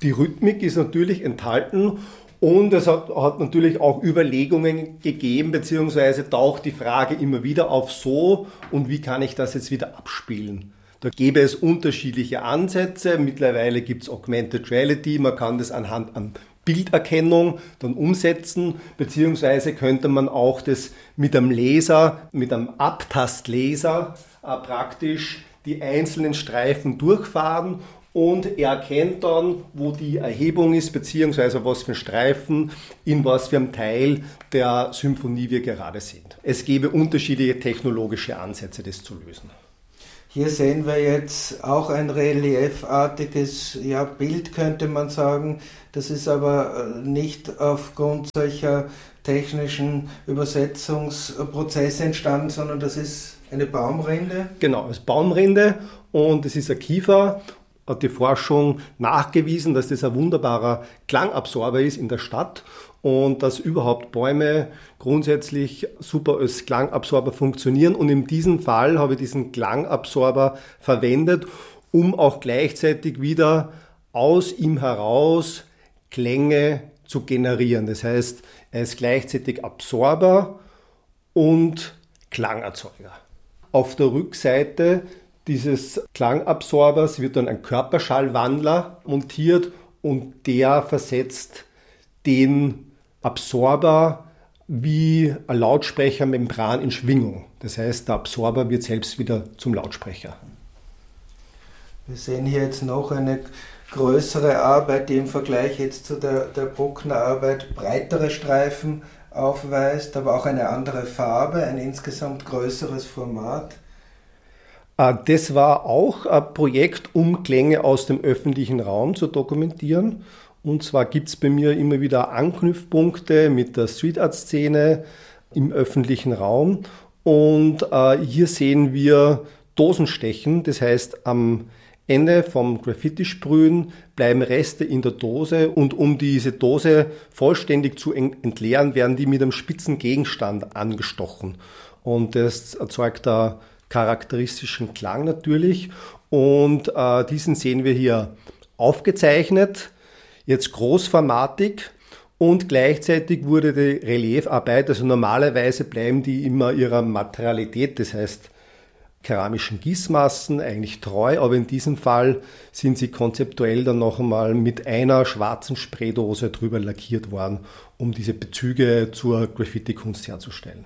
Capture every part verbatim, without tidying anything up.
Die Rhythmik ist natürlich enthalten und es hat, hat natürlich auch Überlegungen gegeben, beziehungsweise taucht die Frage immer wieder auf, so und wie kann ich das jetzt wieder abspielen. Da gäbe es unterschiedliche Ansätze. Mittlerweile gibt es Augmented Reality, man kann das anhand an Bilderkennung dann umsetzen, beziehungsweise könnte man auch das mit einem Laser, mit einem Abtastlaser äh, praktisch die einzelnen Streifen durchfahren und er erkennt dann, wo die Erhebung ist, beziehungsweise was für ein Streifen, in was für einem Teil der Symphonie wir gerade sind. Es gäbe unterschiedliche technologische Ansätze, das zu lösen. Hier sehen wir jetzt auch ein reliefartiges ja, Bild, könnte man sagen. Das ist aber nicht aufgrund solcher technischen Übersetzungsprozesse entstanden, sondern das ist eine Baumrinde. Genau, es ist Baumrinde und es ist ein Kiefer. Hat die Forschung nachgewiesen, dass das ein wunderbarer Klangabsorber ist in der Stadt und dass überhaupt Bäume grundsätzlich super als Klangabsorber funktionieren. Und in diesem Fall habe ich diesen Klangabsorber verwendet, um auch gleichzeitig wieder aus ihm heraus Klänge zu generieren. Das heißt, er ist gleichzeitig Absorber und Klangerzeuger. Auf der Rückseite dieses Klangabsorbers wird dann ein Körperschallwandler montiert und der versetzt den Absorber wie eine Lautsprechermembran in Schwingung. Das heißt, der Absorber wird selbst wieder zum Lautsprecher. Wir sehen hier jetzt noch eine größere Arbeit, die im Vergleich jetzt zu der, der Bruckner Arbeit breitere Streifen aufweist, aber auch eine andere Farbe, ein insgesamt größeres Format. Das war auch ein Projekt, um Klänge aus dem öffentlichen Raum zu dokumentieren. Und zwar gibt es bei mir immer wieder Anknüpfpunkte mit der Street Art Szene im öffentlichen Raum. Und äh, hier sehen wir Dosenstechen, das heißt am Ende vom Graffiti-Sprühen bleiben Reste in der Dose und um diese Dose vollständig zu entleeren, werden die mit einem spitzen Gegenstand angestochen. Und das erzeugt da charakteristischen Klang natürlich und äh, diesen sehen wir hier aufgezeichnet, jetzt großformatig und gleichzeitig wurde die Reliefarbeit, also normalerweise bleiben die immer ihrer Materialität, das heißt keramischen Gießmassen eigentlich treu, aber in diesem Fall sind sie konzeptuell dann noch einmal mit einer schwarzen Spraydose drüber lackiert worden, um diese Bezüge zur Graffiti-Kunst herzustellen.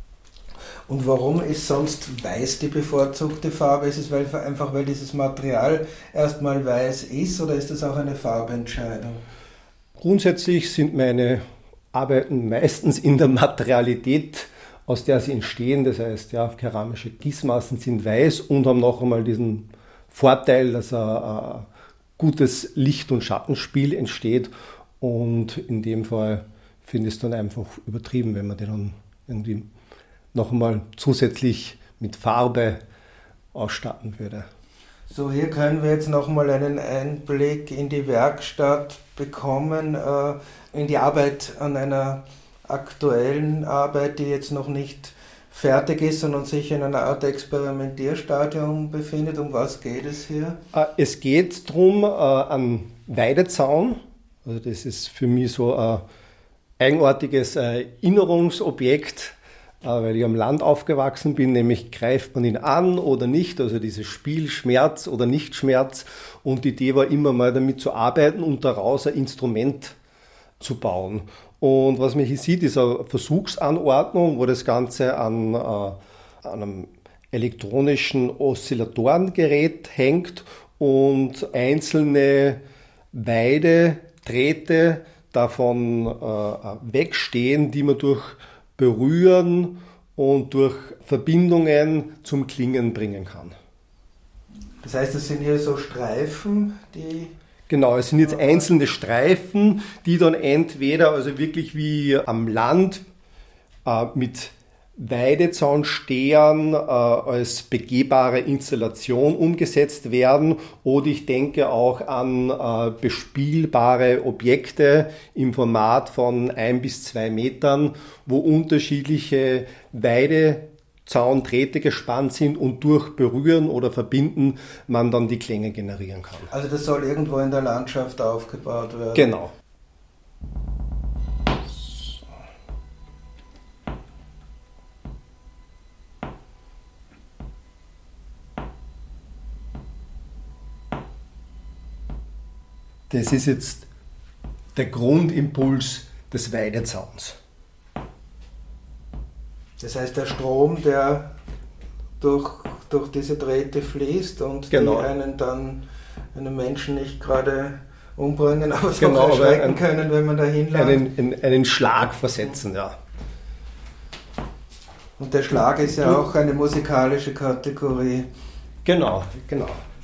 Und warum ist sonst weiß die bevorzugte Farbe? Ist es weil, einfach, weil dieses Material erstmal weiß ist oder ist das auch eine Farbentscheidung? Grundsätzlich sind meine Arbeiten meistens in der Materialität, aus der sie entstehen. Das heißt, ja, keramische Gießmassen sind weiß und haben noch einmal diesen Vorteil, dass ein, ein gutes Licht- und Schattenspiel entsteht. Und in dem Fall finde ich es dann einfach übertrieben, wenn man den dann irgendwie noch einmal zusätzlich mit Farbe ausstatten würde. So, hier können wir jetzt noch mal einen Einblick in die Werkstatt bekommen, äh, in die Arbeit an einer aktuellen Arbeit, die jetzt noch nicht fertig ist, sondern sich in einer Art Experimentierstadium befindet. Um was geht es hier? Es geht darum, äh, an Weidezaun, also das ist für mich so ein eigenartiges Erinnerungsobjekt, weil ich am Land aufgewachsen bin, nämlich greift man ihn an oder nicht, also dieses Spiel Schmerz oder Nicht-Schmerz. Und die Idee war immer mal damit zu arbeiten und daraus ein Instrument zu bauen. Und was man hier sieht, ist eine Versuchsanordnung, wo das Ganze an, äh, an einem elektronischen Oszillatorengerät hängt und einzelne Weidedrähte davon äh, wegstehen, die man durch Berühren und durch Verbindungen zum Klingen bringen kann. Das heißt, es sind hier so Streifen, die... Genau, es sind jetzt einzelne Streifen, die dann entweder also wirklich wie am Land äh, mit Weidezaunstehern äh, als begehbare Installation umgesetzt werden, oder ich denke auch an äh, bespielbare Objekte im Format von ein bis zwei Metern, wo unterschiedliche Weide Zauндrähte gespannt sind und durch Berühren oder Verbinden man dann die Klänge generieren kann. Also das soll irgendwo in der Landschaft aufgebaut werden? Genau. Das ist jetzt der Grundimpuls des Weidezauns. Das heißt, der Strom, der durch, durch diese Drähte fließt und genau. die einen dann einen Menschen nicht gerade umbringen, aber so genau, erschrecken ein, können, wenn man da hinlangt. Einen, einen, einen Schlag versetzen, ja. Und der Schlag ist ja auch eine musikalische Kategorie. Genau, genau.